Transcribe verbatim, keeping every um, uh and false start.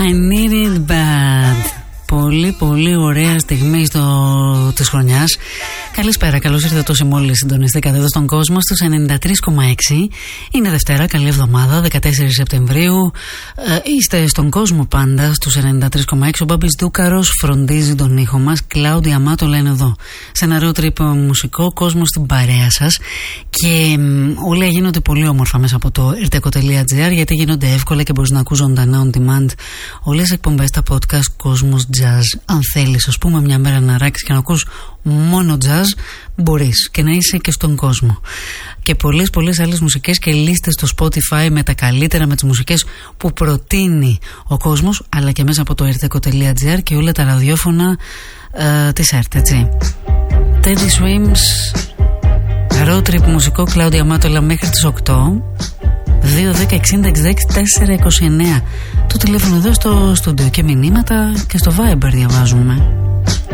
I need it bad. Πολύ πολύ ωραία στιγμή στο... της χρονιάς. Καλησπέρα, καλώς ήρθατε όσοι μόλις συντονιστήκατε εδώ στον κόσμο στους ενενήντα τρία κόμμα έξι. Είναι Δευτέρα, καλή εβδομάδα, δεκατέσσερις Σεπτεμβρίου. ε, Είστε στον κόσμο πάντα στους ενενήντα τρία κόμμα έξι. Ο Μπάμπης Δούκαρος φροντίζει τον ήχο μας. Κλάουδια Μάτολα είναι εδώ. Σε ένα road trip μουσικό, κόσμο στην παρέα σας. Και μ, όλα γίνονται πολύ όμορφα μέσα από το ερτεκο τελεία τζι άρ, γιατί γίνονται εύκολα και μπορείς να ακούς ζωντανά on demand όλες τις εκπομπές, τα podcast Κόσμος Jazz. Αν θέλεις, ας πούμε, μια μέρα να ράξεις και να ακούς μόνο jazz, μπορείς και να είσαι και στον κόσμο. Και πολλές πολλές άλλες μουσικές και λίστες στο Spotify με τα καλύτερα, με τις μουσικές που προτείνει ο κόσμος, αλλά και μέσα από το ερτεκο τελεία τζι άρ και όλα τα ραδιόφωνα ε, της ΕΡΤ, έτσι. Teddy Swims, road trip μουσικό, Κλάουδια Μάτολα μέχρι τις οκτώ. Δύο δέκα εξήντα εξήντα έξι τετρακόσια είκοσι εννέα το τηλέφωνο εδώ στο στούντιο, και μηνύματα και στο Viber διαβάζουμε.